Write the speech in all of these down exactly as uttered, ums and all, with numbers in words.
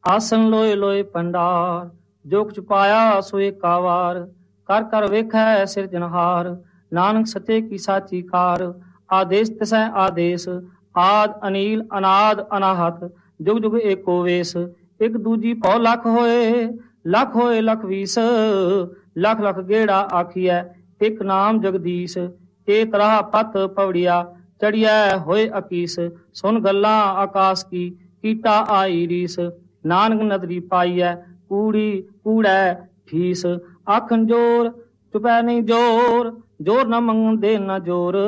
ਆਸਨ ਲੋਏ ਲੋਏ ਭੰਡਾਰ, ਜੋ ਕੁਛ ਪਾਇਆ ਸੋ ਏਕਾ ਵਾਰ। ਕਰ ਕਰ ਵੇਖੈ ਸਿਰਜਣਹਾਰ, ਨਾਨਕ ਸੱਚੇ ਕੀ ਸਾਚੀ ਕਾਰ। ਆਦੇਸ ਤਿਸੈ ਆਦੇਸ, ਆਦ ਅਨੀਲ ਅਨਾਦ ਅਨਾਹਤ। ਜੁਗ ਜੁਗ ਏਕੋ ਵੇਸ, ਇੱਕ ਦੂਜੀ ਭਉ ਲੱਖ ਹੋਏ। ਲੱਖ ਹੋਏ ਲਖ ਵੀਸ, ਲੱਖ ਲੱਖ ਗੇੜਾ ਆਖੀਐ ਇੱਕ ਨਾਮ ਜਗਦੀਸ਼। ਇਹ ਤਰ੍ਹਾਂ ਪਤ ਪਵੜੀਆ, ਚੜੀਐ ਹੋਏ ਅਕੀਸ। ਸੁਣ ਗੱਲਾਂ ਆਕਾਸ ਕੀ, ਕੀਤਾ ਆਈ ਰੀਸ। ਨਾਨਕ ਨਦਰੀ ਪਾਈਐ, ਕੂੜੀ ਕੂੜੈ ਠੀਸ। ਆਖਣ ਜੋਰ ਚੁਪੈ ਨਹੀਂ ਜੋਰ, ਜੋਰ ਨਾ ਮੰਗਣ ਦੇ ਨਾ ਜੋਰ।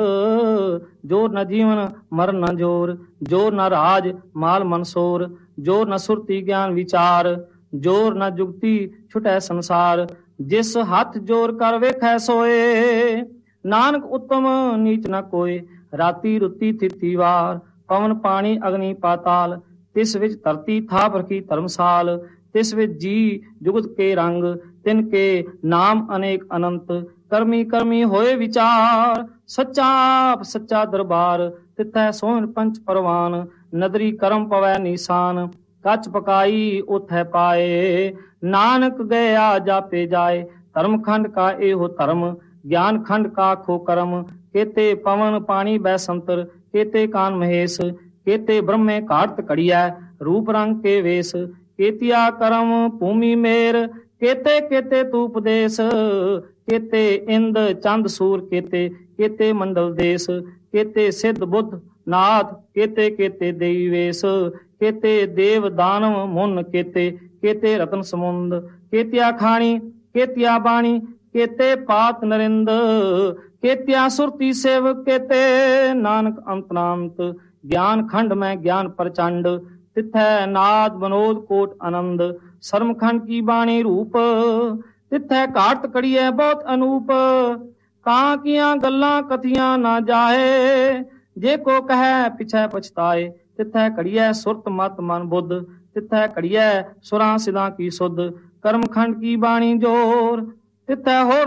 ਜੋਰ ਨਾ ਜੀਵਨ ਮਰਨ ਨਾ ਜੋਰ, ਜੋਰ ਨਾ ਰਾਜ ਮਾਲ ਮਨਸੋਰ। ਜੋਰ ਨਾ ਸੁਰਤੀ ਗਿਆਨ ਵਿਚਾਰ, ਜੋਰ ਨਾ ਜੁਗਤੀ ਛੁਟੈ ਸੰਸਾਰ। ਜਿਸ ਹੱਥ ਜੋਰ ਕਰ ਵੇਖੈ ਸੋਏ, ਨਾਨਕ ਉਤਮ ਨੀਚ ਨਾ ਕੋਏ। ਰਾਤੀ ਰੁੱਤੀ ਥਿਤੀ ਵਾਰ, ਪਵਨ ਪਾਣੀ ਅਗਨੀ ਪਾਤਾਲ। ਤਿਸ ਵਿੱਚ ਧਰਤੀ ਥਾਪ ਰਖੀ ਧਰਮਸਾਲ। ਤਿਸ ਵਿੱਚ ਜੀ ਜੁਗਤ ਕੇ ਰੰਗ, ਤਿਨ ਕੇ ਨਾਮ ਅਨੇਕ ਅਨੰਤ। ਕਰਮੀ ਕਰਮੀ ਹੋਏ ਵਿਚਾਰ, ਸੱਚਾ ਆਪ ਸੱਚਾ ਦਰਬਾਰ। ਤਿਥੈ ਸੋਹਣ ਪੰਚ ਪਰਵਾਨ, ਨਦਰੀ ਕਰਮ ਪਵੈ ਨੀਸਾਨ। ਕੱਚ ਪਕਾਈ ਉਥੈ ਪਾਏ, ਨਾਨਕ ਗਿਆ ਜਾਪੇ ਜਾਏ। ਧਰਮ ਖੰਡ ਕਾ ਇਹੋ ਧਰਮ, ਗਿਆਨ ਖੰਡ ਕਾ ਖੋ ਕਰਮ। ਕੇਤੇ ਪਵਨ ਪਾਣੀ ਬੈਸੰਤਰ, ਕੇਤੇ ਕਾਨ ਮਹੇਸ਼। ਕੇਤੇ ਬ੍ਰਹਮੇ ਘਾਟ ਘੜੀਐ, ਰੂਪ ਰੰਗ ਕੇ ਵੇਸ। ਕੇਤੀਆ ਕਰਮ ਭੂਮੀ ਮੇਰ, ਕੇਤੇ ਕੇਤੇ ਤੂ ਉਪਦੇਸ। ਕੇਤੇ ਇੰਦ ਚੰਦ ਸੂਰ, ਕੇਤੇ ਕੇਤੇ ਮੰਡਲ ਦੇਸ। ਕੇਤੇ ਸਿੱਧ ਬੁੱਧ ਨਾਥ, ਕੇਤੇ ਕੇਤੇ ਦੇਈ ਵੇਸ। ਕੇਤੇ ਦੇਵ ਦਾਨਵ ਮੁਨ, ਕੇਤੇ ਕੇਤੇ ਰਤਨ ਸਮੁੰਦ। ਕੇਤਿਆ ਖਾਣੀ ਕੇਤਿਆ ਬਾਣੀ, ਕੇਤੇ ਪਾਤ ਨਰਿੰਦ। ਕੇਤਿਆ ਸੁਰਤੀ ਸੇਵ, ਕੇਤੇ ਨਾਨਕ ਅੰਤਨਾੰਤ। ਗਿਆਨ ਖੰਡ ਮੈਂ ਗਿਆਨ ਪ੍ਰਚੰਡ, ਤਿਥੈ ਨਾਦ ਬਨੋਦ ਕੋਟ ਆਨੰਦ। ਸਰਮ ਖੰਡ ਕੀ ਬਾਣੀ ਰੂਪ, ਤਿਥੈ ਘਾਟ ਕੜੀਐ ਬਹੁਤ ਅਨੂਪ। ਕਾਂ ਕੀਆਂ ਗੱਲਾਂ ਕਥੀਆਂ ਨਾ ਜਾਏ, ਜੇ ਕੋ ਕਹੈ ਪਿਛੈ ਪਛਤਾਏ। ਤਿਥੈ ਘੜੀਐ ਸੁਰਤ ਮਤ ਮਨ ਬੁੱਧ, ਤਿਥੈ ਘੜੀਐ ਸੁਰਾਂ ਸਿਦਾਂ ਕੀ ਸੁਧ। ਕਰਮ ਖੰਡ ਕੀ ਬਾਣੀ ਜੋਰ, ਤਿਥੈ ਹੋਰ